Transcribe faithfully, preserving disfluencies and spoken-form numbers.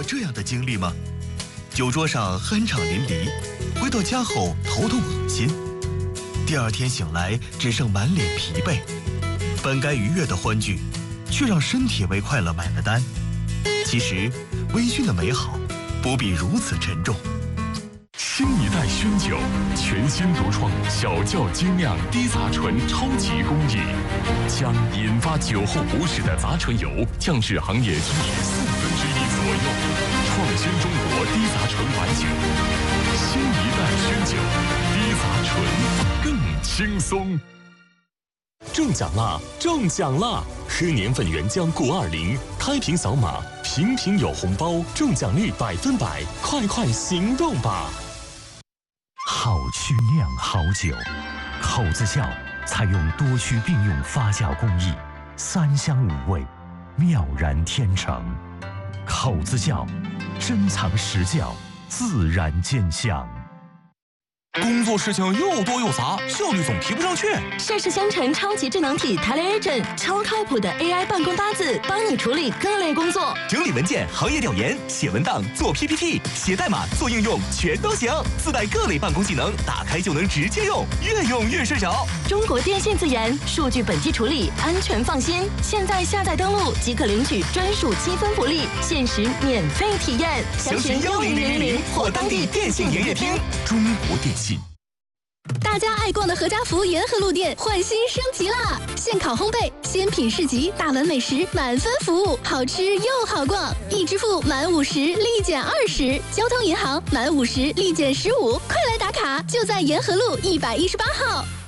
这样的经历吗？酒桌上酣畅淋漓，回到家后头痛恶心，第二天醒来只剩满脸疲惫，本该愉悦的欢聚，却让身体为快乐买了单。其实，微醺的美好不必如此沉重。 新一代熏酒，全新独创小窖精酿低杂醇超级工艺，将引发酒后不适的杂醇油降至行业均值四分之一左右，创新中国低杂醇白酒。新一代熏酒，低杂醇更轻松。中奖啦！中奖啦！喝年份原浆谷二零，开瓶扫码，瓶瓶有红包，中奖率百分百，快快行动吧！ 好曲酿好酒，口子窖采用多曲并用发酵工艺，三香五味，妙然天成。口子窖，珍藏实窖，自然见香。 工作事情又多又杂，效率总提不上去。 盛世香橙超级智能体 TeleAgent 超靠谱的 A I 办公搭子，帮你处理各类工作， 整理文件、行业调研、写文档、做 P P T、写代码、做应用，全都行。自带各类办公技能，打开就能直接用，越用越顺手。 中国电信自研，数据本地处理，安全放心。现在下载登录即可领取专属积分福利，限时免费体验。 详询幺零零零零或当地电信营业厅。中国电信。 大家爱逛的何家福沿河路店换新升级啦！现烤烘焙、鲜品市集、大碗美食满分服务，好吃又好逛。易支付满五十立减二十，交通银行满五十立减十五，快来打卡！就在沿河路一百一十八号。